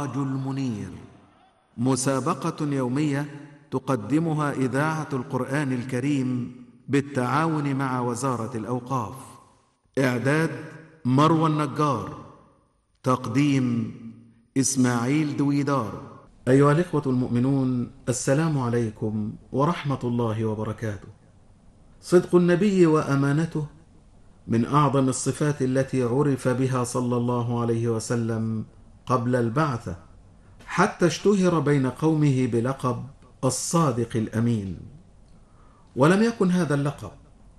السراج المنير، مسابقة يومية تقدمها إذاعة القرآن الكريم بالتعاون مع وزارة الأوقاف. إعداد مروى النجار، تقديم إسماعيل دويدار. أيها الإخوة المؤمنون، السلام عليكم ورحمة الله وبركاته. صدق النبي وأمانته من أعظم الصفات التي عرف بها صلى الله عليه وسلم قبل البعثة، حتى اشتهر بين قومه بلقب الصادق الأمين. ولم يكن هذا اللقب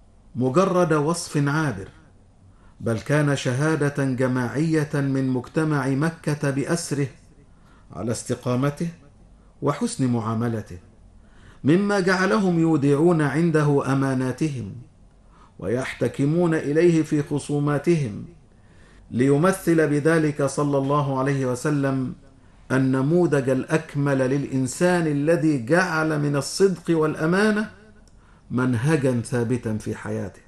مجرد وصف عابر، بل كان شهادة جماعية من مجتمع مكة بأسره على استقامته وحسن معاملته، مما جعلهم يودعون عنده أماناتهم ويحتكمون إليه في خصوماتهم، ليمثل بذلك صلى الله عليه وسلم النموذج الأكمل للإنسان الذي جعل من الصدق والأمانة منهجا ثابتا في حياته.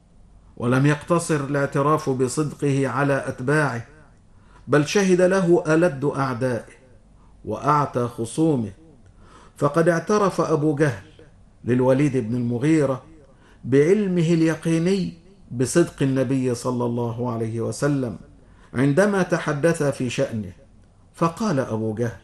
ولم يقتصر الاعتراف بصدقه على أتباعه، بل شهد له ألد أعدائه وأعتى خصومه. فقد اعترف أبو جهل للوليد بن المغيرة بعلمه اليقيني بصدق النبي صلى الله عليه وسلم عندما تحدث في شأنه، فقال أبو جهل: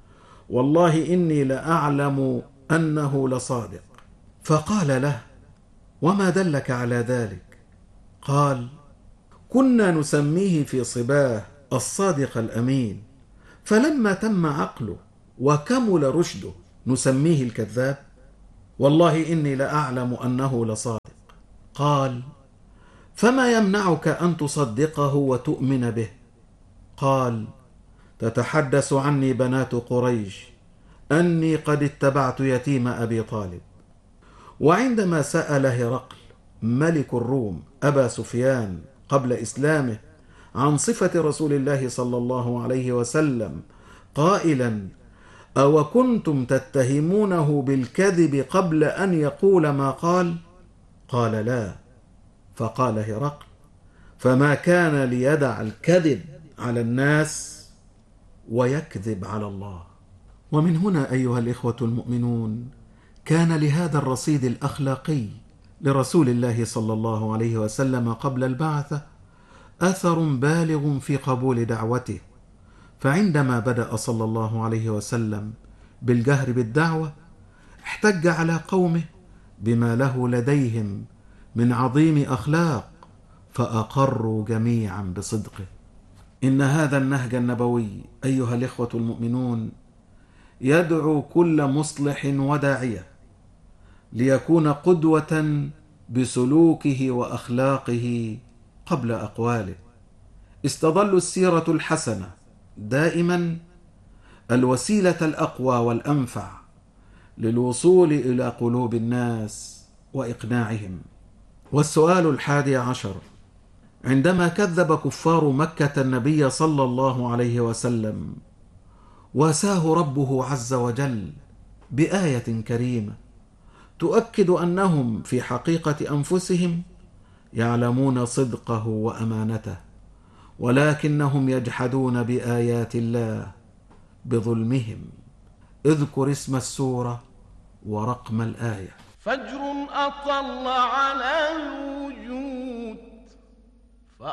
والله إني لأعلم أنه لصادق. فقال له: وما دلك على ذلك؟ قال: كنا نسميه في صباه الصادق الأمين، فلما تم عقله وكمل رشده نسميه الكذاب. والله إني لأعلم أنه لصادق. قال: فما يمنعك أن تصدقه وتؤمن به؟ قال: تتحدث عني بنات قريش أني قد اتبعت يتيم أبي طالب. وعندما سأل هرقل ملك الروم أبا سفيان قبل إسلامه عن صفة رسول الله صلى الله عليه وسلم قائلا: أو كنتم تتهمونه بالكذب قبل أن يقول ما قال؟ قال: لا. فقال هرقل: فما كان ليدع الكذب على الناس ويكذب على الله. ومن هنا أيها الإخوة المؤمنون، كان لهذا الرصيد الأخلاقي لرسول الله صلى الله عليه وسلم قبل البعثة أثر بالغ في قبول دعوته. فعندما بدأ صلى الله عليه وسلم بالجهر بالدعوة، احتج على قومه بما له لديهم من عظيم أخلاق، فأقروا جميعا بصدقه. إن هذا النهج النبوي أيها الإخوة المؤمنون يدعو كل مصلح وداعية ليكون قدوة بسلوكه وأخلاقه قبل أقواله. استظل السيرة الحسنة دائما الوسيلة الأقوى والأنفع للوصول إلى قلوب الناس وإقناعهم. والسؤال 11: عندما كذب كفار مكة النبي صلى الله عليه وسلم، واساه ربه عز وجل بآية كريمة تؤكد أنهم في حقيقة أنفسهم يعلمون صدقه وأمانته، ولكنهم يجحدون بآيات الله بظلمهم. اذكر اسم السورة ورقم الآية. فجر أطل على